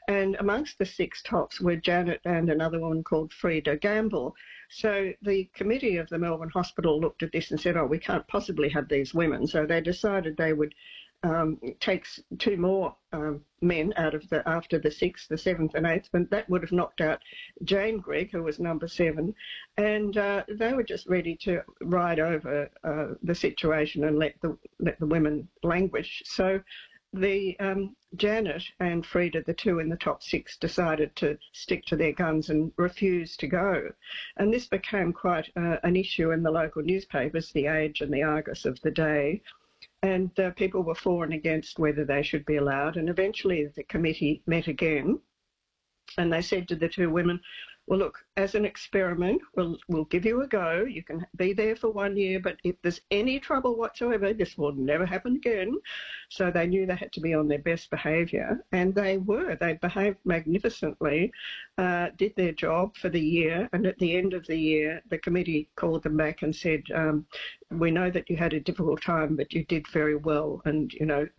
And amongst the six tops were Janet and another woman called Frida Gamble. So the committee of the Melbourne Hospital looked at this and said, oh, we can't possibly have these women. So they decided they would take two more men out of after the sixth, the seventh and eighth, but that would have knocked out Jane Gregg, who was number 7, and they were just ready to ride over the situation and let the women languish. So the Janet and Frida, the two in the top 6, decided to stick to their guns and refuse to go. And this became quite an issue in the local newspapers, The Age and the Argus of the day. And people were for and against whether they should be allowed. And eventually the committee met again, and they said to the two women, well, look, as an experiment, we'll give you a go. You can be there for 1 year, but if there's any trouble whatsoever, this will never happen again. So they knew they had to be on their best behaviour, and they were. They behaved magnificently, did their job for the year, and at the end of the year, the committee called them back and said, we know that you had a difficult time, but you did very well, and,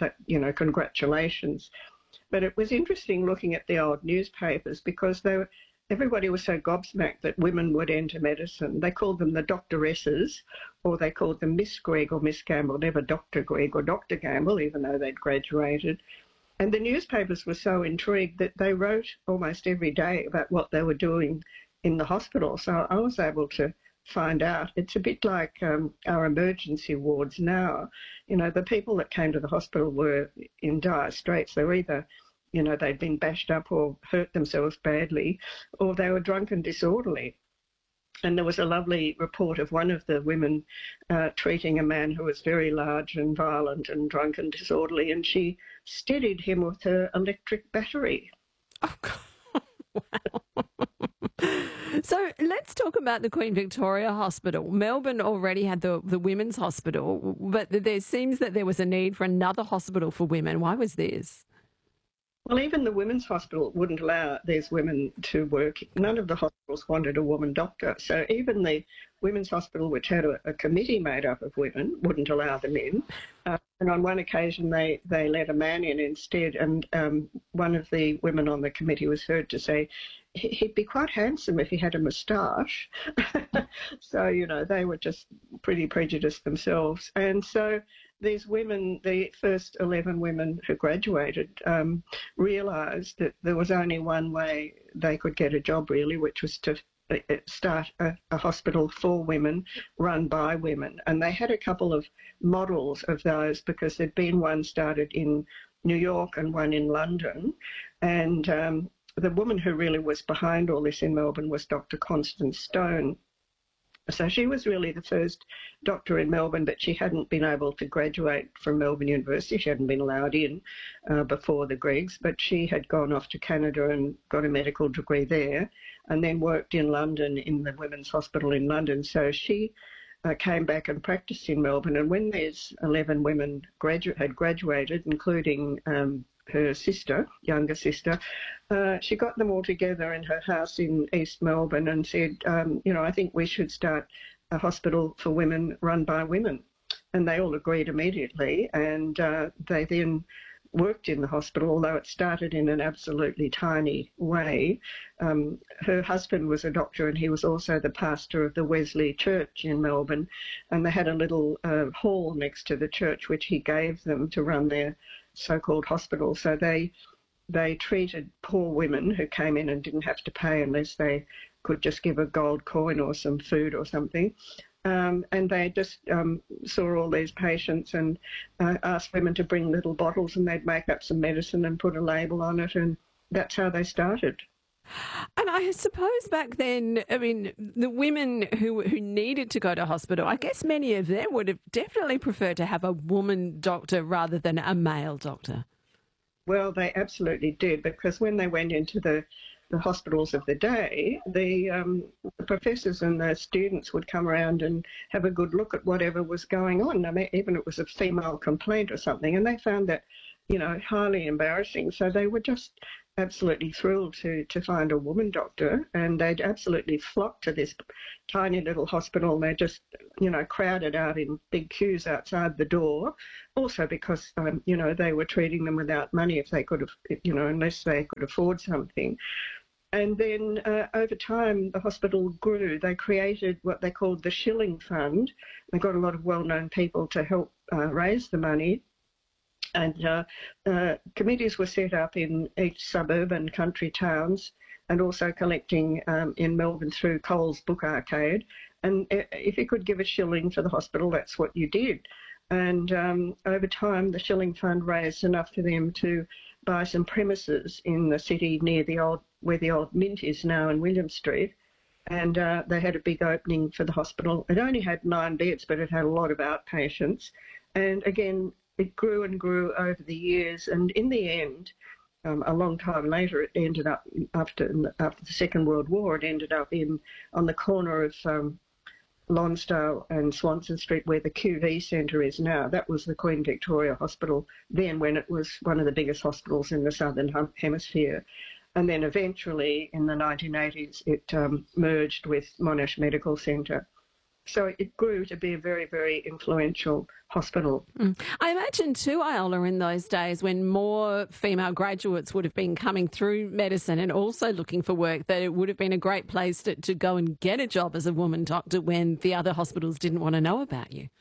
congratulations. But it was interesting looking at the old newspapers because everybody was so gobsmacked that women would enter medicine. They called them the doctoresses, or they called them Miss Gregg or Miss Gamble, never Dr. Gregg or Dr. Gamble, even though they'd graduated. And the newspapers were so intrigued that they wrote almost every day about what they were doing in the hospital. So I was able to find out. It's a bit like our emergency wards now. The people that came to the hospital were in dire straits. They were either they'd been bashed up or hurt themselves badly, or they were drunk and disorderly. And there was a lovely report of one of the women treating a man who was very large and violent and drunk and disorderly, and she steadied him with her electric battery. Oh, God. Wow. So let's talk about the Queen Victoria Hospital. Melbourne already had the women's hospital, but there seems that there was a need for another hospital for women. Why was this? Well, even the women's hospital wouldn't allow these women to work. None of the hospitals wanted a woman doctor. So even the women's hospital, which had a committee made up of women, wouldn't allow them in. And on one occasion, they let a man in instead. And one of the women on the committee was heard to say, he'd be quite handsome if he had a moustache. So, they were just pretty prejudiced themselves. And so these women, the first 11 women who graduated, realised that there was only one way they could get a job, really, which was to start a hospital for women, run by women. And they had a couple of models of those because there'd been one started in New York and one in London. And the woman who really was behind all this in Melbourne was Dr. Constance Stone. So she was really the first doctor in Melbourne, but she hadn't been able to graduate from Melbourne University. She hadn't been allowed in before the Greggs, but she had gone off to Canada and got a medical degree there and then worked in London in the Women's Hospital in London. So she came back and practiced in Melbourne. And when these 11 women had graduated, including her sister, younger sister, she got them all together in her house in East Melbourne and said, I think we should start a hospital for women run by women. And they all agreed immediately, and they then worked in the hospital, although it started in an absolutely tiny way. Her husband was a doctor, and he was also the pastor of the Wesley Church in Melbourne, and they had a little hall next to the church which he gave them to run their so-called hospital. So they treated poor women who came in and didn't have to pay unless they could just give a gold coin or some food or something. And they just saw all these patients and asked women to bring little bottles, and they'd make up some medicine and put a label on it, and that's how they started. And I suppose back then, the women who needed to go to hospital, I guess many of them would have definitely preferred to have a woman doctor rather than a male doctor. Well, they absolutely did, because when they went into the hospitals of the day, the professors and the students would come around and have a good look at whatever was going on. Even if it was a female complaint or something, and they found that highly embarrassing. So they were just absolutely thrilled to find a woman doctor, and they'd absolutely flocked to this tiny little hospital. They just, crowded out in big queues outside the door, also because, they were treating them without money if they could have, unless they could afford something. And then over time, the hospital grew. They created what they called the Shilling Fund. They got a lot of well-known people to help raise the money. And committees were set up in each suburb and country towns, and also collecting in Melbourne through Coles Book Arcade. And if you could give a shilling for the hospital, that's what you did. And over time, the Shilling Fund raised enough for them to buy some premises in the city near where the old Mint is now in William Street. And they had a big opening for the hospital. It only had 9 beds, but it had a lot of outpatients. And again, it grew and grew over the years. And in the end, a long time later, it ended up, after the Second World War, it ended up on the corner of Lonsdale and Swanston Street, where the QV Centre is now. That was the Queen Victoria Hospital then, when it was one of the biggest hospitals in the Southern Hemisphere. And then eventually, in the 1980s, it merged with Monash Medical Centre. So it grew to be a very, very influential hospital. I imagine too, Iola, in those days when more female graduates would have been coming through medicine and also looking for work, that it would have been a great place to go and get a job as a woman doctor when the other hospitals didn't want to know about you.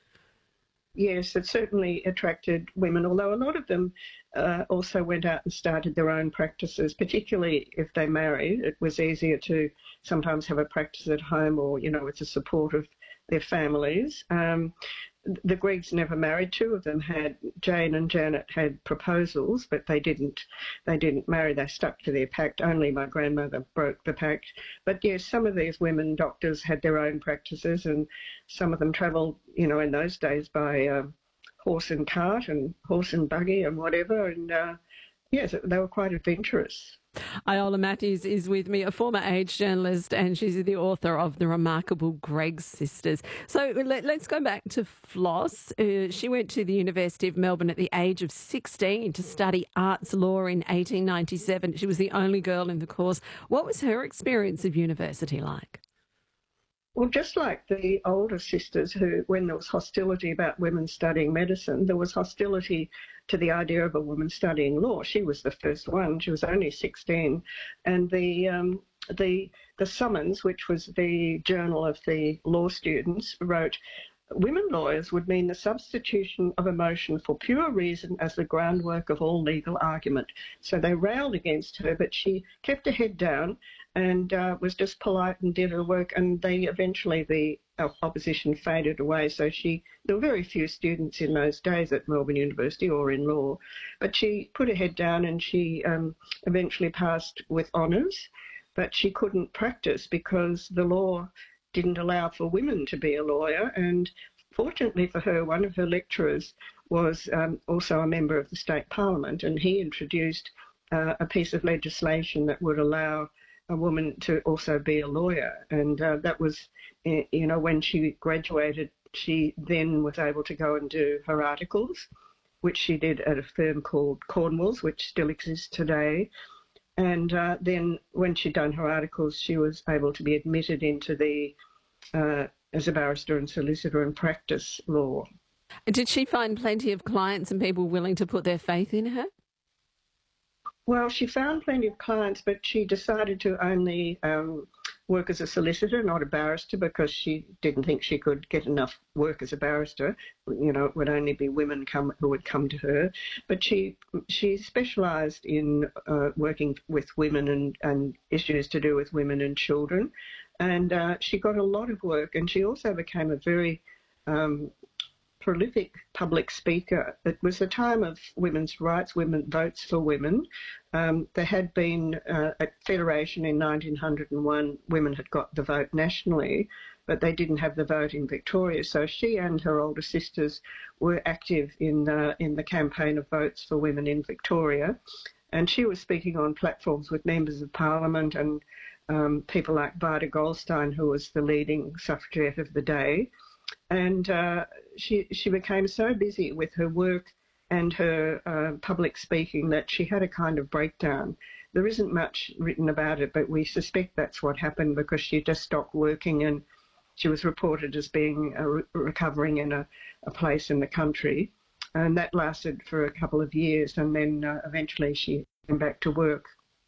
Yes, it certainly attracted women, although a lot of them also went out and started their own practices, particularly if they married. It was easier to sometimes have a practice at home or, with the support of their families. The Greggs never married. 2 of them Jane and Janet had proposals, but they didn't marry. They stuck to their pact. Only my grandmother broke the pact. But yes, some of these women doctors had their own practices, and some of them travelled, in those days by horse and cart and horse and buggy and whatever. And yes, they were quite adventurous. Iola Matthews is with me, a former Age journalist, and she's the author of The Remarkable Greggs Sisters. So let's go back to Floss. She went to the University of Melbourne at the age of 16 to study arts law in 1897. She was the only girl in the course. What was her experience of university like? Well, just like the older sisters when there was hostility about women studying medicine, there was hostility to the idea of a woman studying law. She was the first one. She was only 16. And the Summons, which was the journal of the law students, wrote, "Women lawyers would mean the substitution of emotion for pure reason as the groundwork of all legal argument." So they railed against her, but she kept her head down and was just polite and did her work. And eventually the opposition faded away. So there were very few students in those days at Melbourne University or in law, but she put her head down and she eventually passed with honours, but she couldn't practice because the law didn't allow for women to be a lawyer. And fortunately for her, one of her lecturers was also a member of the state parliament, and he introduced a piece of legislation that would allow a woman to also be a lawyer. And that was, when she graduated, she then was able to go and do her articles, which she did at a firm called Cornwalls, which still exists today. And then when she'd done her articles, she was able to be admitted into as a barrister and solicitor and practice law. Did she find plenty of clients and people willing to put their faith in her? Well, she found plenty of clients, but she decided to only work as a solicitor, not a barrister, because she didn't think she could get enough work as a barrister. It would only be women who would come to her. But she specialised in working with women and issues to do with women and children. And she got a lot of work, and she also became a very prolific public speaker. It was a time of women's rights, women votes for women. There had been at Federation in 1901, women had got the vote nationally, but they didn't have the vote in Victoria. So she and her older sisters were active in the campaign of votes for women in Victoria. And she was speaking on platforms with members of Parliament and people like Vida Goldstein, who was the leading suffragette of the day. And she became so busy with her work and her public speaking that she had a kind of breakdown. There isn't much written about it, but we suspect that's what happened because she just stopped working, and she was reported as being recovering in a place in the country. And that lasted for a couple of years, and then eventually she came back to work.